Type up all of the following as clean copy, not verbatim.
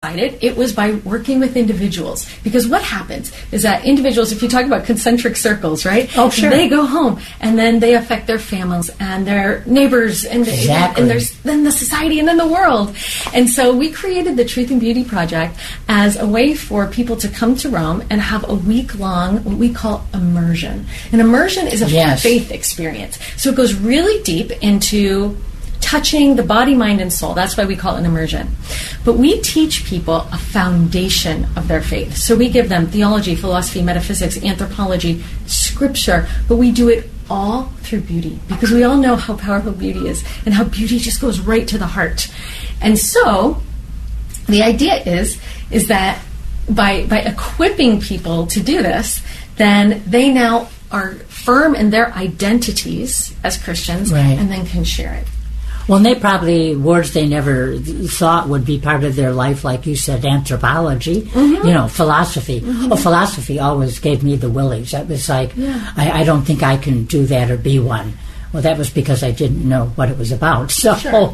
decided it was by working with individuals. Because what happens is that individuals, if you talk about concentric circles, right? Oh, sure. They go home and then they affect their families and their neighbors and, exactly. and there's then the society and then the world. And so we created the Truth and Beauty Project as a way for people to come to Rome and have a week-long, what we call immersion. An immersion is a faith experience. So it goes really deep into touching the body, mind, and soul. That's why we call it an immersion. But we teach people a foundation of their faith. So we give them theology, philosophy, metaphysics, anthropology, scripture, but we do it all through beauty, because we all know how powerful beauty is and how beauty just goes right to the heart. And so the idea is that by equipping people to do this, then they now are firm in their identities as Christians, and then can share it. Well, and they probably, words they never thought would be part of their life, like you said, anthropology, philosophy. Oh, philosophy always gave me the willies. That was like, I don't think I can do that or be one. Well, that was because I didn't know what it was about. So,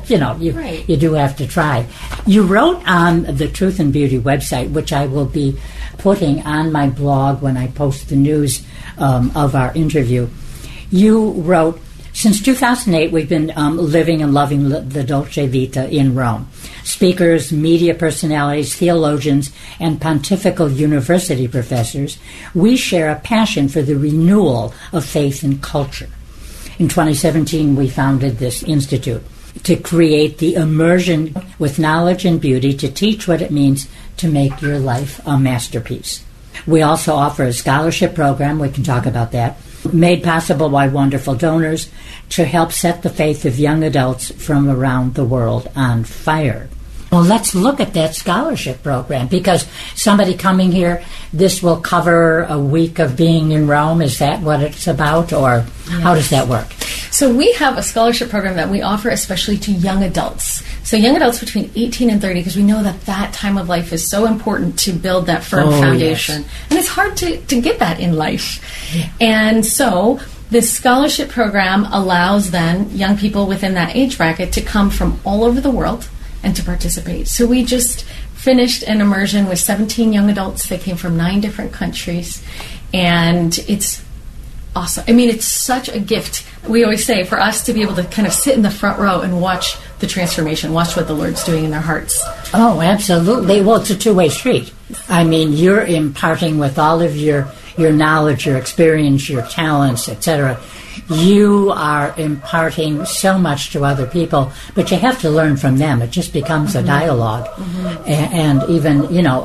you do have to try. You wrote on the Truth and Beauty website, which I will be putting on my blog when I post the news of our interview. You wrote, since 2008, we've been living and loving the Dolce Vita in Rome. Speakers, media personalities, theologians, and pontifical university professors, we share a passion for the renewal of faith and culture. In 2017, we founded this institute to create the immersion with knowledge and beauty to teach what it means to make your life a masterpiece. We also offer a scholarship program, we can talk about that, made possible by wonderful donors to help set the faith of young adults from around the world on fire. Well, let's look at that scholarship program, because somebody coming here, this will cover a week of being in Rome. Is that what it's about, or how does that work? So we have a scholarship program that we offer especially to young adults. So young adults between 18 and 30, because we know that time of life is so important to build that firm foundation. Yes. And it's hard to get that in life. Yeah. And so this scholarship program allows then young people within that age bracket to come from all over the world and to participate. So we just finished an immersion with 17 young adults. They came from 9 different countries. And it's awesome. I mean, it's such a gift. We always say for us to be able to kind of sit in the front row and watch the transformation, watch what the Lord's doing in their hearts. Oh, absolutely. Well, it's a two-way street. I mean, you're imparting with all of your knowledge, your experience, your talents, etc. You are imparting so much to other people, but you have to learn from them. It just becomes a dialogue, and even,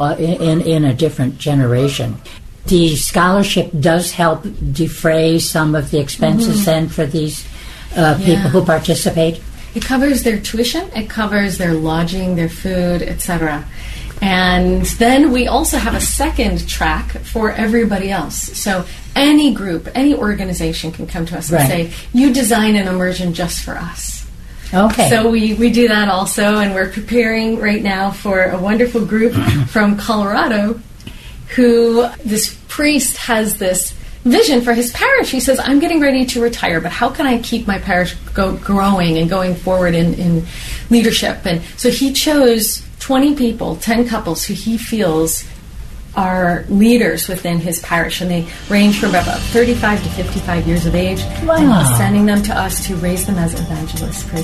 in a different generation. The scholarship does help defray some of the expenses then for these people who participate. It covers their tuition, it covers their lodging, their food, etc. And then we also have a second track for everybody else. So any group, any organization can come to us and say, you design an immersion just for us. Okay. So we do that also, and we're preparing right now for a wonderful group from Colorado who, this priest has this vision for his parish. He says, I'm getting ready to retire, but how can I keep my parish growing and going forward in leadership? And so he chose 20 people, 10 couples who he feels are leaders within his parish, and they range from about 35 to 55 years of age. Wow. And he's sending them to us to raise them as evangelists.